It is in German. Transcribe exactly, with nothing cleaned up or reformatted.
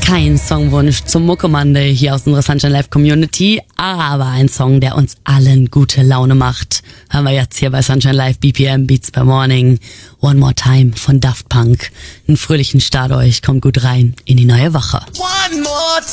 Kein Songwunsch zum Muckemande hier aus unserer Sunshine Live Community, aber ein Song, der uns allen gute Laune macht. Hören wir jetzt hier bei Sunshine Live, B P M Beats per Morning. One More Time von Daft Punk. Einen fröhlichen Start euch, kommt gut rein in die neue Woche. One more